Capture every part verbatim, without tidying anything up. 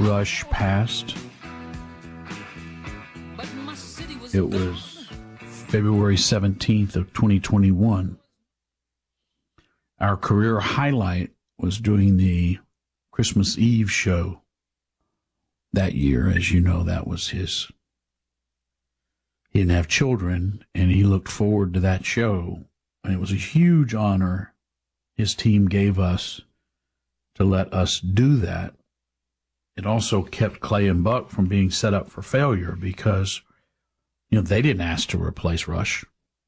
Rush passed. It was February seventeenth of twenty twenty-one. Our career highlight was doing the Christmas Eve show that year. As you know, that was his. He didn't have children, and he looked forward to that show. And it was a huge honor his team gave us to let us do that. It also kept Clay and Buck from being set up for failure because, you know, they didn't ask to replace Rush.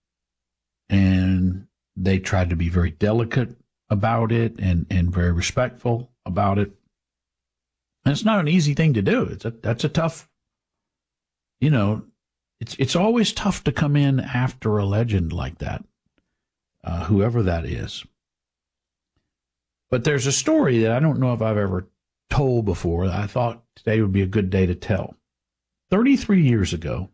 And they tried to be very delicate about it and, and very respectful about it. And it's not an easy thing to do. It's a, that's a tough, you know, it's it's always tough to come in after a legend like that, uh, whoever that is. But there's a story that I don't know if I've ever told before that I thought today would be a good day to tell. thirty-three years ago,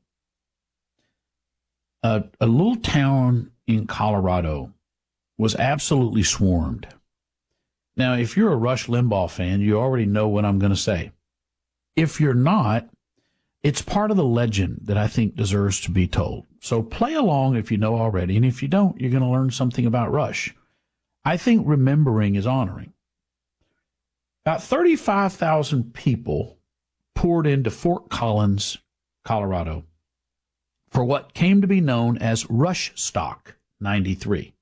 a, a little town in Colorado was absolutely swarmed. Now, if you're a Rush Limbaugh fan, you already know what I'm going to say. If you're not, it's part of the legend that I think deserves to be told. So play along if you know already, and if you don't, you're going to learn something about Rush. I think remembering is honoring. About thirty-five thousand people poured into Fort Collins, Colorado, for what came to be known as Rushstock ninety-three.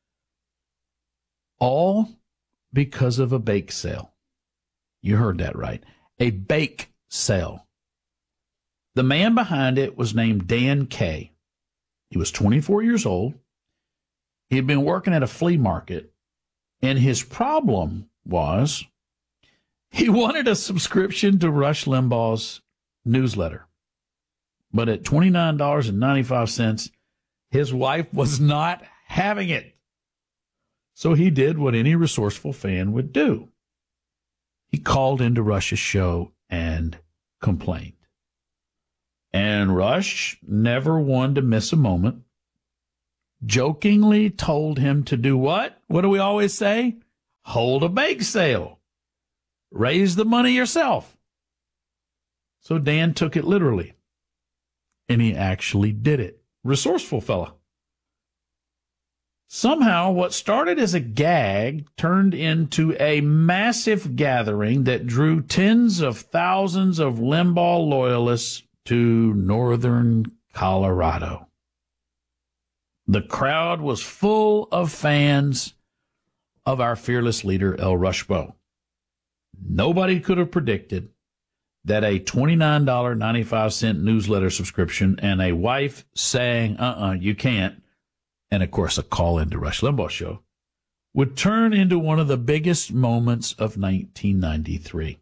All because of a bake sale. You heard that right. A bake sale. The man behind it was named Dan Kay. He was twenty-four years old. He had been working at a flea market, and his problem was he wanted a subscription to Rush Limbaugh's newsletter. But at twenty-nine dollars and ninety-five cents, his wife was not having it. So he did what any resourceful fan would do. He called into Rush's show and complained. And Rush, never one to miss a moment, jokingly told him to do what? What do we always say? Hold a bake sale. Raise the money yourself. So Dan took it literally. And he actually did it. Resourceful fella. Somehow, what started as a gag turned into a massive gathering that drew tens of thousands of Limbaugh loyalists to northern Colorado. The crowd was full of fans of our fearless leader, El Rushbo. Nobody could have predicted that a twenty-nine dollars and ninety-five cents newsletter subscription and a wife saying, uh-uh, you can't, and, of course, a call into Rush Limbaugh show, would turn into one of the biggest moments of nineteen ninety-three.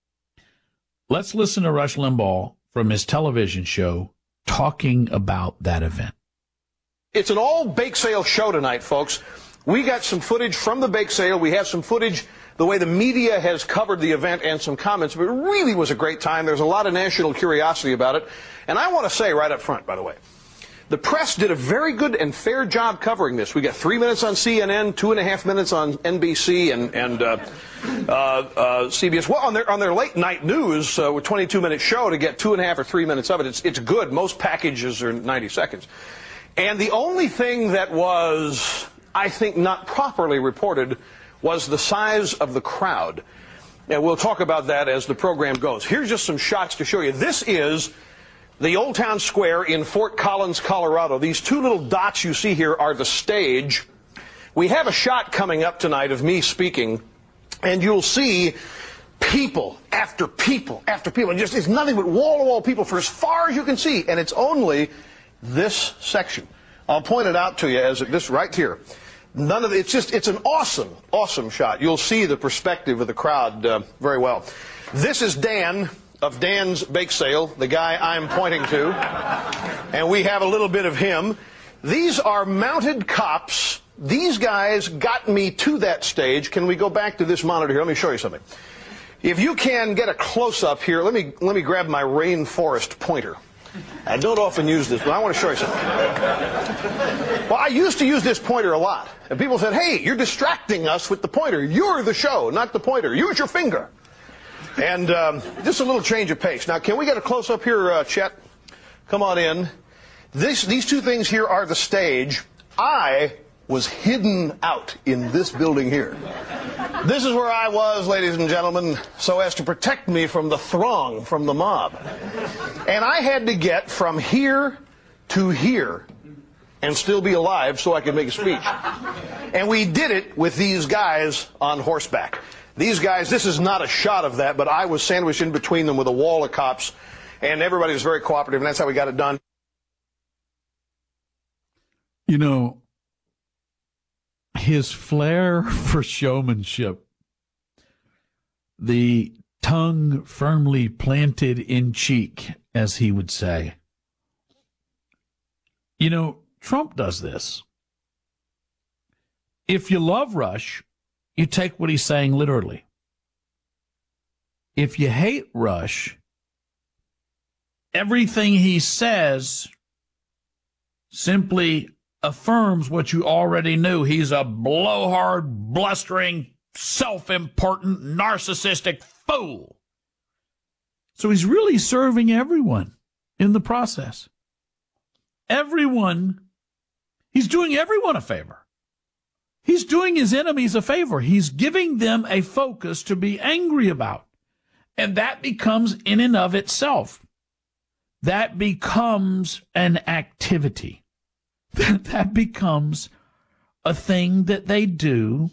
Let's listen to Rush Limbaugh from his television show talking about that event. It's an all bake sale show tonight, folks. We got some footage from the bake sale. We have some footage the way the media has covered the event and some comments. But it really was a great time. There's a lot of national curiosity about it. And I want to say right up front, by the way, the press did a very good and fair job covering this. We got three minutes on C N N, two and a half minutes on N B C and, and uh, uh, uh, C B S. Well, on their on their late night news, uh, with twenty-two minute show, to get two and a half or three minutes of it, it's it's good. Most packages are ninety seconds. And the only thing that was, I think, not properly reported was the size of the crowd. And we'll talk about that as the program goes. Here's just some shots to show you. This is the Old Town Square in Fort Collins, Colorado. These two little dots you see here are the stage. We have a shot coming up tonight of me speaking, and you'll see people after people after people. And just, it's nothing but wall-to-wall people for as far as you can see, and it's only this section. I'll point it out to you as this right here. None of the, it's just, it's an awesome, awesome shot. You'll see the perspective of the crowd uh, very well. This is Dan of Dan's Bake Sale, the guy I'm pointing to, and we have a little bit of him. These are mounted cops. These guys got me to that stage. Can we go back to this monitor here? Let me show you something. If you can get a close-up here, let me let me grab my rainforest pointer. I don't often use this, but I want to show you something. Well, I used to use this pointer a lot. And people said, hey, you're distracting us with the pointer. You're the show, not the pointer. Use your finger. And um, just a little change of pace. Now, can we get a close-up here, uh, Chet? Come on in. This, these two things here are the stage. I was hidden out in this building here. This is where I was, ladies and gentlemen, so as to protect me from the throng, from the mob. And I had to get from here to here and still be alive so I could make a speech. And we did it with these guys on horseback. These guys, this is not a shot of that, but I was sandwiched in between them with a wall of cops, and everybody was very cooperative, and that's how we got it done. You know, his flair for showmanship, the tongue firmly planted in cheek, as he would say. You know, Trump does this. If you love Rush, you take what he's saying literally. If you hate Rush, everything he says simply affirms what you already knew. He's a blowhard, blustering, self-important, narcissistic fool. So he's really serving everyone in the process. Everyone, he's doing everyone a favor. He's doing his enemies a favor. He's giving them a focus to be angry about. And that becomes in and of itself. That becomes an activity. That becomes a thing that they do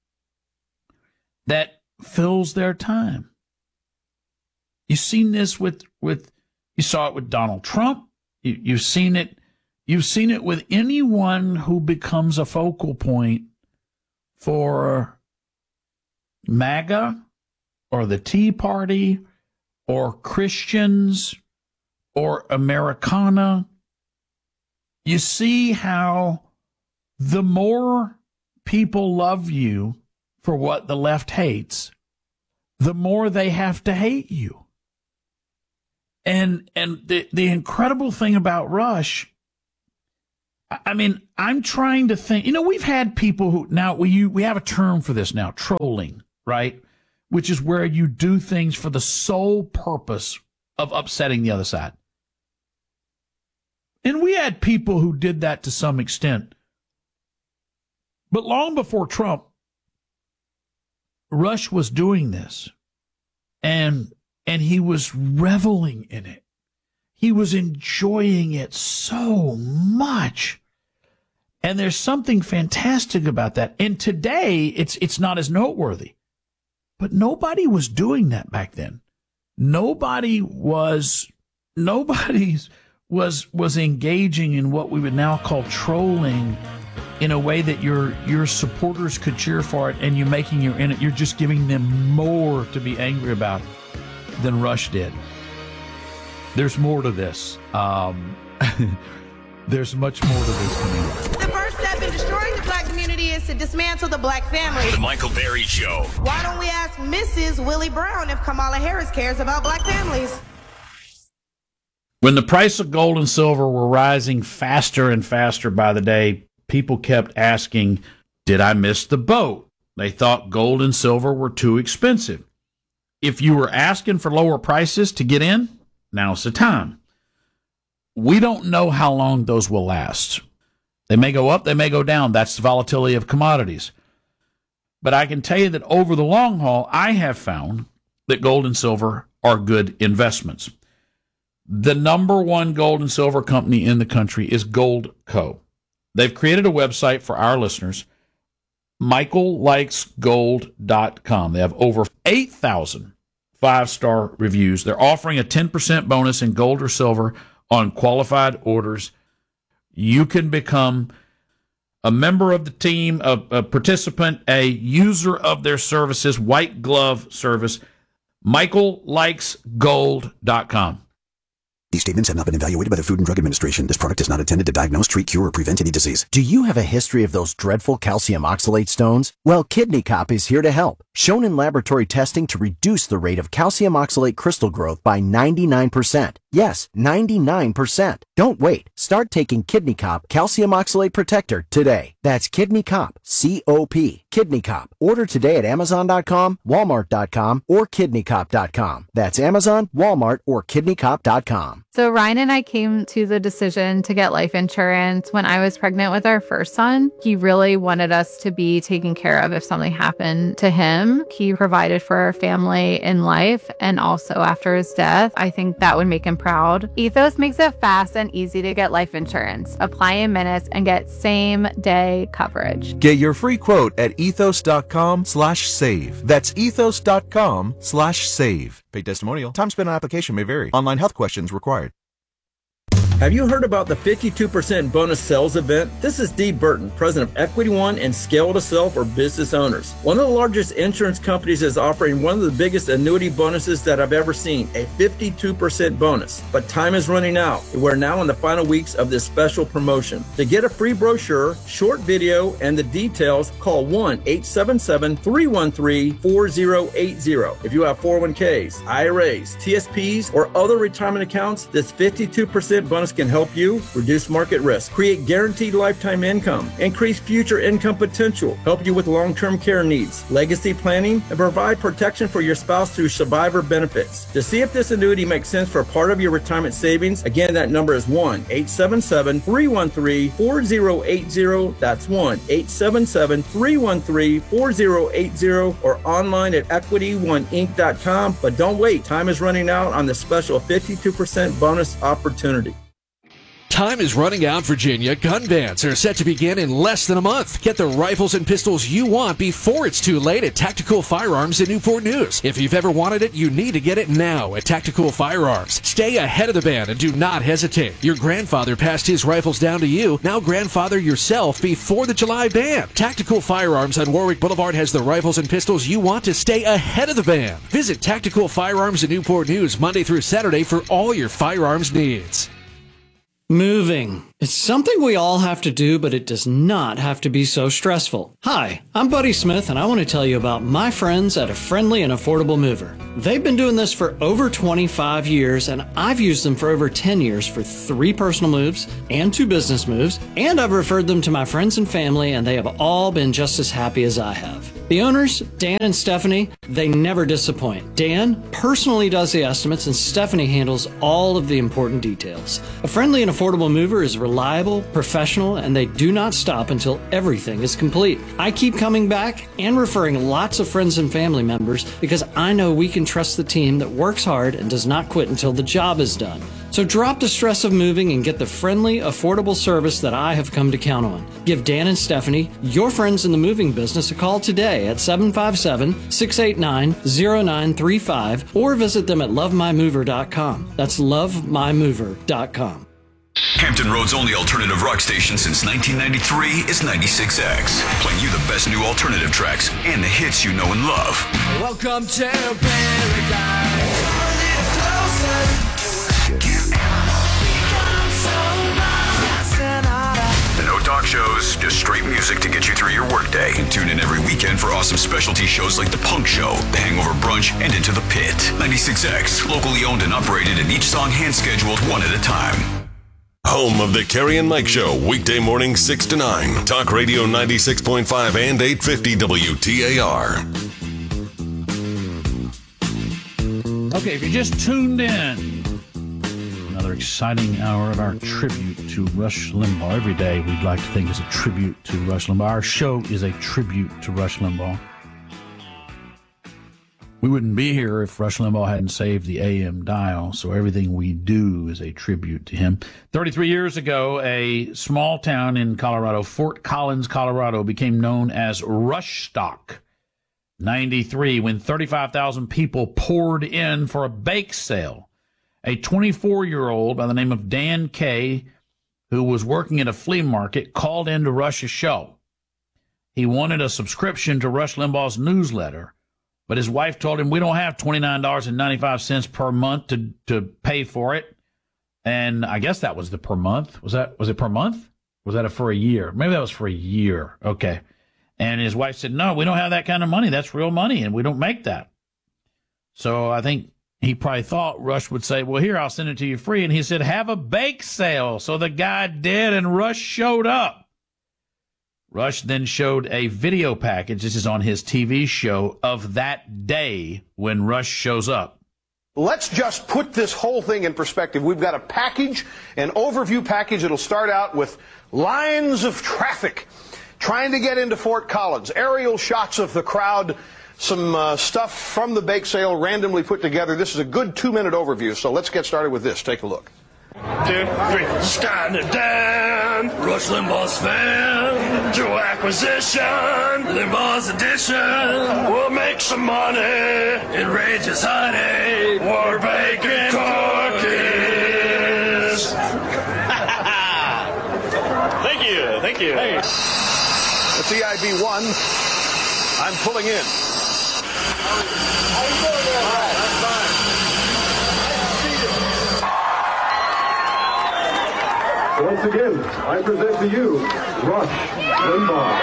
that fills their time. You've seen this with, with you saw it with Donald Trump. You, you've seen it, you've seen it with anyone who becomes a focal point for MAGA or the Tea Party or Christians or Americana. You see how the more people love you for what the left hates, the more they have to hate you. And and the, the incredible thing about Rush, I mean, I'm trying to think, you know, we've had people who, now we, we have a term for this now, trolling, right? Which is where you do things for the sole purpose of upsetting the other side. And we had people who did that to some extent. But long before Trump, Rush was doing this. And, and he was reveling in it. He was enjoying it so much. And there's something fantastic about that. And today, it's it's not as noteworthy. But nobody was doing that back then. Nobody was nobody was was engaging in what we would now call trolling in a way that your your supporters could cheer for it, and you're making your in it, you're just giving them more to be angry about than Rush did. There's more to this. Um, there's much more to this coming up. The first step in destroying the black community is to dismantle the black family. The Michael Berry Show. Why don't we ask Missus Willie Brown if Kamala Harris cares about black families? When the price of gold and silver were rising faster and faster by the day, people kept asking, did I miss the boat? They thought gold and silver were too expensive. If you were asking for lower prices to get in, now's the time. We don't know how long those will last. They may go up, they may go down. That's the volatility of commodities. But I can tell you that over the long haul, I have found that gold and silver are good investments. The number one gold and silver company in the country is Gold Co. They've created a website for our listeners, michael likes gold dot com. They have over eight thousand five-star reviews. They're offering a ten percent bonus in gold or silver on qualified orders. You can become a member of the team, a, a participant, a user of their services, white glove service, michael likes gold dot com. These statements have not been evaluated by the Food and Drug Administration. This product is not intended to diagnose, treat, cure, or prevent any disease. Do you have a history of those dreadful calcium oxalate stones? Well, Kidney Cop is here to help. Shown in laboratory testing to reduce the rate of calcium oxalate crystal growth by ninety-nine percent. Yes, ninety-nine percent. Don't wait. Start taking Kidney Cop Calcium Oxalate Protector today. That's Kidney Cop, C O P, Kidney Cop. Order today at Amazon dot com, Walmart dot com, or Kidney Cop dot com. That's Amazon, Walmart, or Kidney Cop dot com. So Ryan and I came to the decision to get life insurance when I was pregnant with our first son. He really wanted us to be taken care of if something happened to him. He provided for our family in life and also after his death. I think that would make him proud. Ethos makes it fast and easy to get life insurance. Apply in minutes and get same day coverage. Get your free quote at ethos dot com slash save. That's ethos dot com slash save. Paid testimonial. Time spent on application may vary. Online health questions required. Have you heard about the fifty-two percent bonus sales event? This is Dee Burton, president of Equity One and Scale to Sell for business owners. One of the largest insurance companies is offering one of the biggest annuity bonuses that I've ever seen, a fifty-two percent bonus. But time is running out. We're now in the final weeks of this special promotion. To get a free brochure, short video, and the details, call one eight seven seven, three one three, four zero eight zero. If you have four oh one k's, I R As, T S Ps, or other retirement accounts, this fifty-two percent bonus can help you reduce market risk, create guaranteed lifetime income, increase future income potential, help you with long-term care needs, legacy planning, and provide protection for your spouse through survivor benefits. To see if this annuity makes sense for part of your retirement savings, again, that number is one eight seven seven, three one three, four zero eight zero. That's one eight seven seven, three one three, four zero eight zero or online at equity one inc dot com. But don't wait. Time is running out on the special fifty-two percent bonus opportunity. Time is running out, Virginia. Gun bans are set to begin in less than a month. Get the rifles and pistols you want before it's too late at Tactical Firearms in Newport News. If you've ever wanted it, you need to get it now at Tactical Firearms. Stay ahead of the ban and do not hesitate. Your grandfather passed his rifles down to you. Now grandfather yourself before the July ban. Tactical Firearms on Warwick Boulevard has the rifles and pistols you want to stay ahead of the ban. Visit Tactical Firearms in Newport News Monday through Saturday for all your firearms needs. Moving. It's something we all have to do, but it does not have to be so stressful. Hi, I'm Buddy Smith, and I want to tell you about my friends at A Friendly and Affordable Mover. They've been doing this for over twenty-five years, and I've used them for over ten years for three personal moves and two business moves, and I've referred them to my friends and family, and they have all been just as happy as I have. The owners, Dan and Stephanie, they never disappoint. Dan personally does the estimates, and Stephanie handles all of the important details. A Friendly and Affordable Mover is reliable, professional, and they do not stop until everything is complete. I keep coming back and referring lots of friends and family members because I know we can trust the team that works hard and does not quit until the job is done. So drop the stress of moving and get the friendly, affordable service that I have come to count on. Give Dan and Stephanie, your friends in the moving business, a call today at seven five seven, six eight nine, zero nine three five or visit them at love my mover dot com. That's love my mover dot com. Hampton Road's only alternative rock station since nineteen ninety-three is ninety-six X, playing you the best new alternative tracks and the hits you know and love. Welcome to paradise. No talk shows, just straight music to get you through your workday. And tune in every weekend for awesome specialty shows like The Punk Show, The Hangover Brunch, and Into the Pit. ninety-six X, locally owned and operated, and each song hand-scheduled one at a time. Home of the Carrie and Mike Show, weekday mornings six to nine. Talk Radio ninety-six point five and eight fifty W T A R. Okay, if you just tuned in, another exciting hour of our tribute to Rush Limbaugh. Every day we'd like to think is a tribute to Rush Limbaugh. Our show is a tribute to Rush Limbaugh. We wouldn't be here if Rush Limbaugh hadn't saved the A M dial, so everything we do is a tribute to him. thirty-three years ago, a small town in Colorado, Fort Collins, Colorado, became known as Rushstock. ninety-three, when thirty-five thousand people poured in for a bake sale. A twenty-four-year-old by the name of Dan Kay, who was working at a flea market, called in to Rush's show. He wanted a subscription to Rush Limbaugh's newsletter, but his wife told him, we don't have twenty-nine dollars and ninety-five cents per month to, to pay for it. And I guess that was the per month. Was that was it per month? Was that for a year? Maybe that was for a year. Okay. And his wife said, no, we don't have that kind of money. That's real money, and we don't make that. So I think he probably thought Rush would say, well, here, I'll send it to you free. And he said, have a bake sale. So the guy did, and Rush showed up. Rush then showed a video package, this is on his T V show, of that day when Rush shows up. Let's just put this whole thing in perspective. We've got a package, an overview package. It'll start out with lines of traffic trying to get into Fort Collins, aerial shots of the crowd, some uh, stuff from the bake sale randomly put together. This is a good two-minute overview, so let's get started with this. Take a look. Two, three, standing down, Rush Limbaugh's fan, Joe acquisition, Limbaugh's edition, we'll make some money, enrages honey, we're baking cookies. Thank you, thank you. Hey. That's E I B one. I'm pulling in. How you doing there? All right, I'm fine. Once again, I present to you Rush Limbaugh.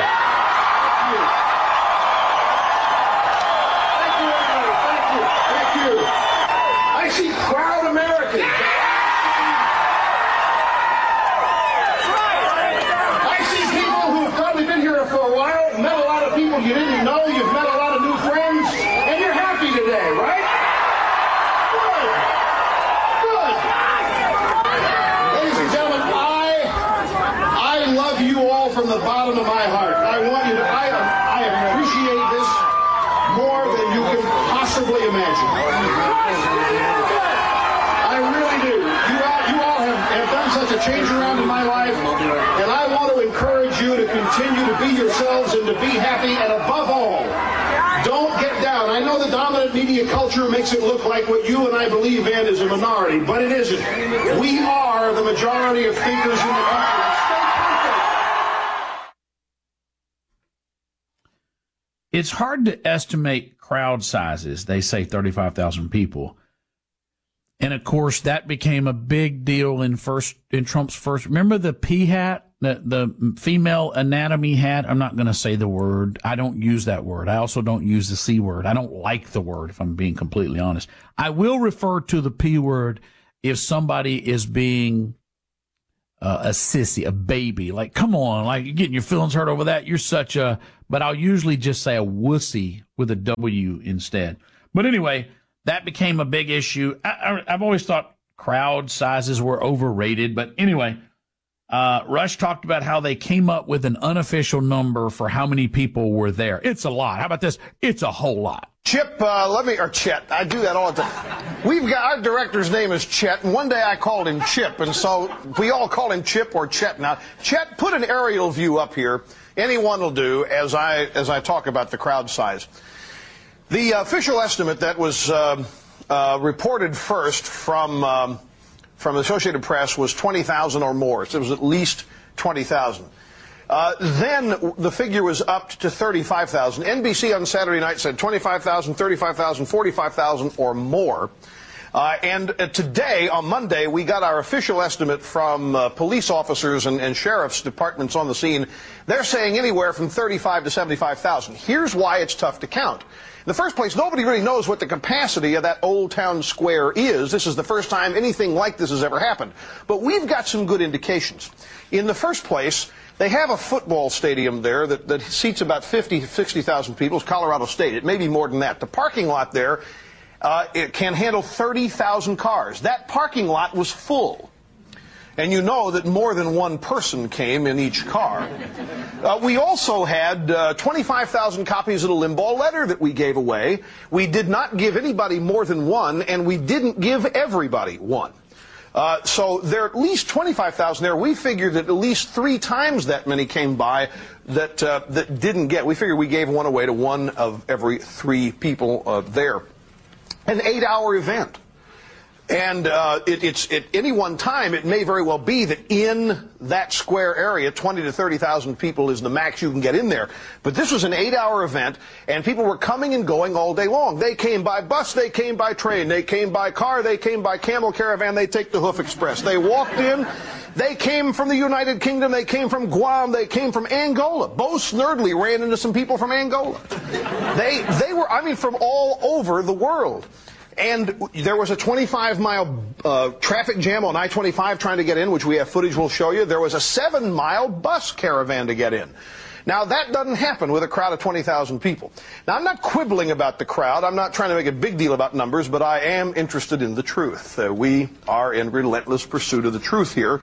Thank you, everybody. Thank you. Thank you. I see proud Americans. I see people who have probably been here for a while, met a lot of people you didn't know, you've met a lot of new friends, and you're happy today, right? From the bottom of my heart, I want you to, I, I appreciate this more than you can possibly imagine. I really do. You all, you all have, have done such a change around in my life, and I want to encourage you to continue to be yourselves and to be happy, and above all, don't get down. I know the dominant media culture makes it look like what you and I believe in is a minority, but it isn't. We are the majority of thinkers in the country. It's hard to estimate crowd sizes. They say thirty-five thousand people. And, of course, that became a big deal in first in Trump's first. Remember the P hat, the, the female anatomy hat? I'm not going to say the word. I don't use that word. I also don't use the C word. I don't like the word, if I'm being completely honest. I will refer to the P word if somebody is being uh, a sissy, a baby. Like, come on, like, you're getting your feelings hurt over that. You're such a... But I'll usually just say a wussy with a W instead. But anyway, that became a big issue. I, I, I've always thought crowd sizes were overrated. But anyway, uh, Rush talked about how they came up with an unofficial number for how many people were there. It's a lot. How about this? It's a whole lot. Chip, uh, let me, or Chet, I do that all the time. We've got, our director's name is Chet, and one day I called him Chip, and so we all call him Chip or Chet now. Chet, put an aerial view up here. Anyone will do as I as I talk about the crowd size. The official estimate that was uh, uh, reported first from um, from the Associated Press was twenty thousand or more. So it was at least twenty thousand. Uh, then the figure was upped to thirty-five thousand. N B C on Saturday night said twenty-five thousand, thirty-five thousand, forty-five thousand or more. Uh, and uh, today, on Monday, we got our official estimate from uh, police officers and, and sheriff's departments on the scene. They're saying anywhere from thirty-five to seventy-five thousand. Here's why it's tough to count. In the first place, nobody really knows what the capacity of that Old Town Square is. This is the first time anything like this has ever happened. But we've got some good indications. In the first place, they have a football stadium there that, that seats about fifty, sixty thousand people. It's Colorado State. It may be more than that. The parking lot there Uh, it can handle thirty thousand cars. That parking lot was full. And you know that more than one person came in each car. Uh, we also had uh, twenty-five thousand copies of the Limbaugh letter that we gave away. We did not give anybody more than one, and we didn't give everybody one. Uh, so there are at least twenty-five thousand there. We figured that at least three times that many came by that, uh, that didn't get. We figured we gave one away to one of every three people uh, there. An eight-hour event. And uh, it, it's at any one time, it may very well be that in that square area, twenty to thirty thousand people is the max you can get in there. But this was an eight-hour event, and people were coming and going all day long. They came by bus, they came by train, they came by car, they came by camel caravan, they take the Hoof Express. They walked in. They came from the United Kingdom, they came from Guam, they came from Angola. Bo Snerdley ran into some people from Angola. They, they were, I mean, from all over the world. And there was a twenty-five mile uh, traffic jam on I twenty-five trying to get in, which we have footage we'll show you. There was a seven mile bus caravan to get in. Now, that doesn't happen with a crowd of twenty thousand people. Now, I'm not quibbling about the crowd. I'm not trying to make a big deal about numbers, but I am interested in the truth. Uh, we are in relentless pursuit of the truth here.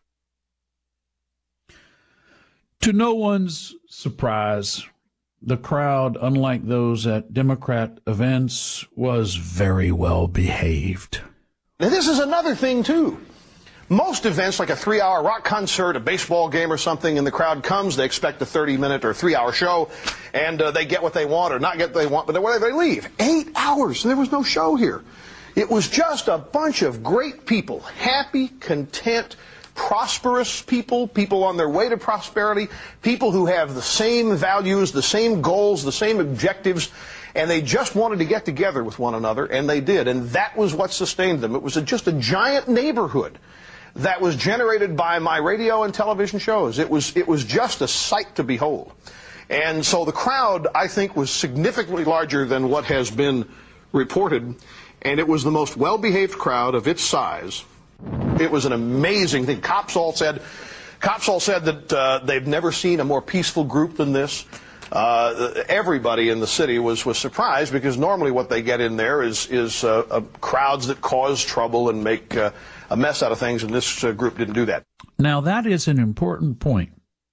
To no one's surprise, the crowd, unlike those at Democrat events, was very well behaved. Now, this is another thing, too. Most events, like a three-hour rock concert, a baseball game or something, and the crowd comes, they expect a thirty-minute or three-hour show, and uh, they get what they want or not get what they want, but they, they leave. Eight hours, and there was no show here. It was just a bunch of great people, happy, content, prosperous people, people on their way to prosperity, people who have the same values, the same goals, the same objectives, and they just wanted to get together with one another, and they did, and that was what sustained them. It was a, just a giant neighborhood that was generated by my radio and television shows. It was, it was just a sight to behold. And so the crowd, I think, was significantly larger than what has been reported, and it was the most well-behaved crowd of its size. It was an amazing thing. Cops all said, cops all said that uh, they've never seen a more peaceful group than this. Uh, everybody in the city was, was surprised, because normally what they get in there is, is uh, uh, crowds that cause trouble and make uh, a mess out of things, and this uh, group didn't do that. Now, that is an important point.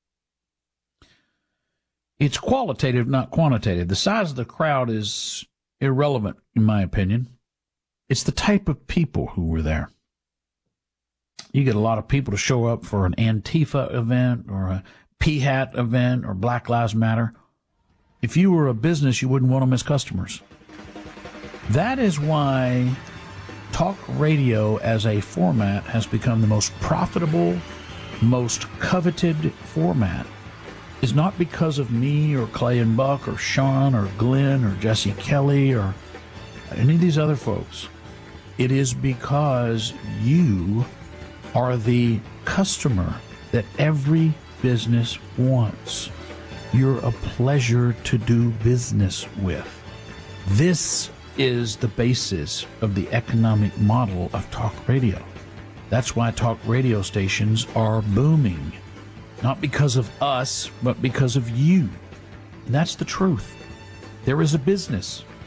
It's qualitative, not quantitative. The size of the crowd is irrelevant, in my opinion. It's the type of people who were there. You get a lot of people to show up for an Antifa event or a P HAT event or Black Lives Matter. If you were a business, you wouldn't want them as customers. That is why talk radio as a format has become the most profitable, most coveted format. It's not because of me or Clay and Buck or Sean or Glenn or Jesse Kelly or any of these other folks. It is because you are the customer that every business wants. You're a pleasure to do business with. This is the basis of the economic model of talk radio. That's why talk radio stations are booming. Not because of us, but because of you. And that's the truth. There is a business